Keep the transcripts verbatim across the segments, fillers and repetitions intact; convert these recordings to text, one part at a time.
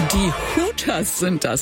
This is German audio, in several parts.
Die Hooters sind das.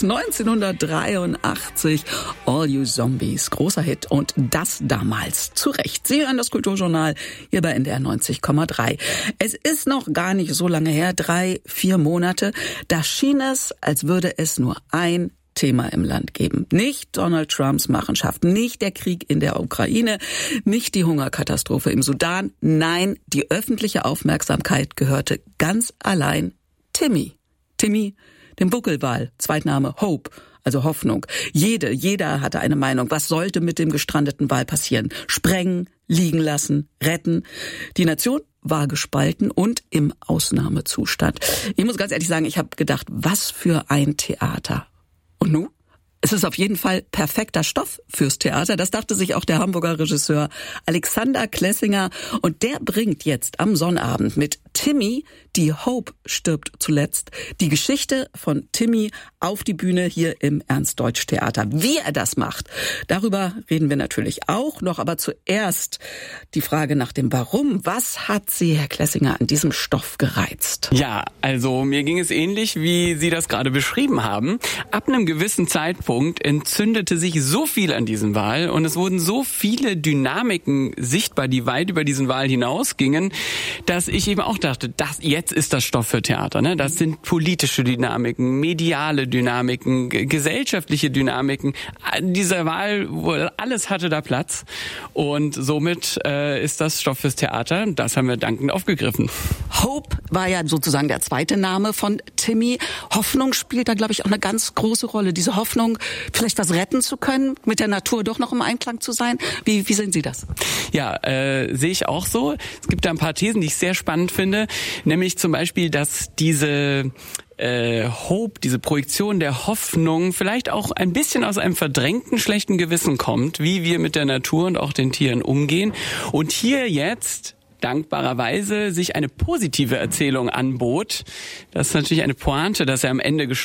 neunzehnhundertdreiundachtzig. All You Zombies. Großer Hit. Und das damals. Zu Recht. Sie hören das Kulturjournal hier bei N D R neunzig Komma drei. Es ist noch gar nicht so lange her. Drei, vier Monate. Da schien es, als würde es nur ein Thema im Land geben. Nicht Donald Trumps Machenschaften, nicht der Krieg in der Ukraine, nicht die Hungerkatastrophe im Sudan. Nein, die öffentliche Aufmerksamkeit gehörte ganz allein Timmy. Timmy, dem Buckelwal, Zweitname Hope, also Hoffnung. Jede, jeder hatte eine Meinung. Was sollte mit dem gestrandeten Wal passieren? Sprengen, liegen lassen, retten? Die Nation war gespalten und im Ausnahmezustand. Ich muss ganz ehrlich sagen, ich habe gedacht, was für ein Theater. Und nun? Es ist auf jeden Fall perfekter Stoff fürs Theater. Das dachte sich auch der Hamburger Regisseur Alexander Klessinger. Und der bringt jetzt am Sonnabend mit Timmy, die Hope stirbt zuletzt, die Geschichte von Timmy auf die Bühne hier im Ernst-Deutsch-Theater. Wie er das macht, darüber reden wir natürlich auch noch. Aber zuerst die Frage nach dem Warum. Was hat Sie, Herr Klessinger, an diesem Stoff gereizt? Ja, also mir ging es ähnlich, wie Sie das gerade beschrieben haben. Ab einem gewissen Zeitpunkt entzündete sich so viel an diesem Wal und es wurden so viele Dynamiken sichtbar, die weit über diesen Wal hinausgingen, dass ich eben auch dachte, das, jetzt ist das Stoff für Theater. Ne? Das sind politische Dynamiken, mediale Dynamiken, g- gesellschaftliche Dynamiken. Dieser Wal, alles hatte da Platz und somit äh, ist das Stoff fürs Theater. Das haben wir dankend aufgegriffen. Hope war ja sozusagen der zweite Name von Timmy. Hoffnung spielt da, glaube ich, auch eine ganz große Rolle. Diese Hoffnung, vielleicht was retten zu können, mit der Natur doch noch im Einklang zu sein. Wie, wie sehen Sie das? Ja, äh, sehe ich auch so. Es gibt da ein paar Thesen, die ich sehr spannend finde. Nämlich zum Beispiel, dass diese äh, Hope, diese Projektion der Hoffnung vielleicht auch ein bisschen aus einem verdrängten, schlechten Gewissen kommt, wie wir mit der Natur und auch den Tieren umgehen. Und hier jetzt dankbarerweise sich eine positive Erzählung anbot. Das ist natürlich eine Pointe, dass er am Ende gestorben